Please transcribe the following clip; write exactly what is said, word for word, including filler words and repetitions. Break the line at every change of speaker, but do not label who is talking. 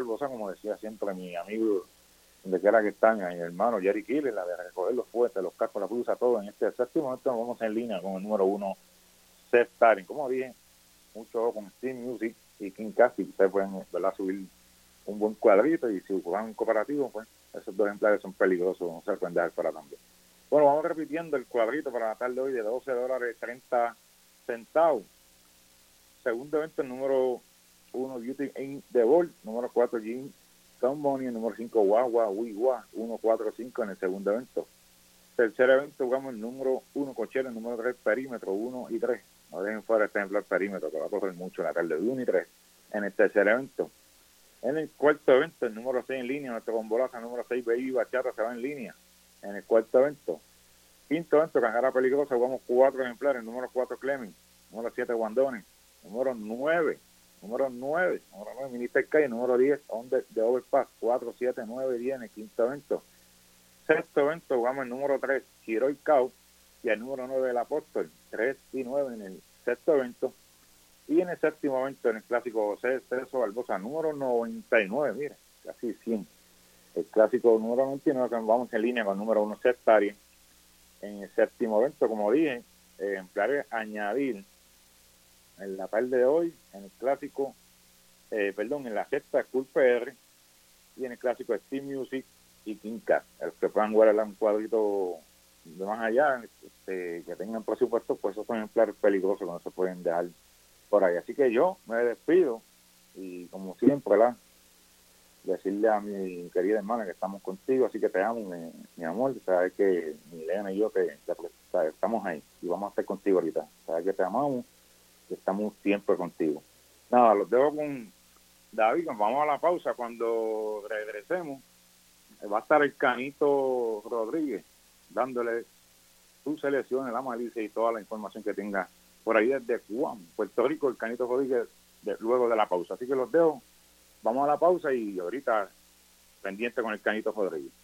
Barbosa, como decía siempre mi amigo, donde quiera que están, mi hermano Jerry Killer, la de recoger los fuertes, los cascos, la cruza, todo. En este séptimo momento nos vamos en línea con el número uno, Seth Tarin. Como dije, mucho con Steam Music y King Cassie, ustedes pueden, ¿verdad?, subir un buen cuadrito, y si juegan un cooperativo, pues esos dos ejemplares son peligrosos, no se pueden dejar para también. Bueno, vamos repitiendo el cuadrito para la tarde de hoy de doce dólares treinta centavos. Segundo evento, el número uno, Beauty in the Ball, número cuatro, Jim Tom Money, el número cinco, Guagua, Wigua, uno cuatro cinco en el segundo evento. Tercer evento, jugamos el número uno, Cochera, el número tres, Perímetro, uno y tres. No dejen fuera este ejemplar Perímetro, que va a correr mucho en la tarde de uno y tres en el tercer evento. En el cuarto evento, el número seis en línea, nuestro bombolaza, el número seis, Baby Bachata, se va en línea en el cuarto evento. Quinto evento, Canjara Peligrosa, jugamos cuatro ejemplares, el número cuatro, Clemens, número siete, Guandones, número nueve, número nueve, número nueve, Minister Calle, número diez, On the, de Overpass, cuatro, siete, nueve, diez en el quinto evento. Sexto evento, jugamos el número tres, Chiroy Cow, y el número nueve, el Apóstol, tres y nueve en el sexto evento. Y en el séptimo evento, en el clásico José Cerezo Barbosa, número noventa y nueve, mire, casi cien. El clásico número noventa y nueve, que vamos en línea con el número uno, Sectarian. En el séptimo evento, como dije, ejemplares añadir en la tarde de hoy, en el clásico, eh, perdón, en la sexta, Cool P R, y en el clásico Steam Music y King Cat. El que puedan guardar un cuadrito de más allá, este, que tengan presupuesto, pues esos son ejemplares peligrosos que no se pueden dejar por ahí. Así que yo me despido y, como siempre, ¿verdad?, decirle a mi querida hermana que estamos contigo, así que te amo, mi, mi amor, sabes que Milena y yo te, te, te, estamos ahí y vamos a estar contigo ahorita, sabes que te amamos, que estamos siempre contigo. Nada, los dejo con David, vamos a la pausa. Cuando regresemos va a estar el Canito Rodríguez dándole sus selecciones, la malicia y toda la información que tenga por ahí desde Juan, Puerto Rico, el Canito Rodríguez, de, luego de la pausa. Así que los dejo, vamos a la pausa y ahorita pendiente con el Canito Rodríguez.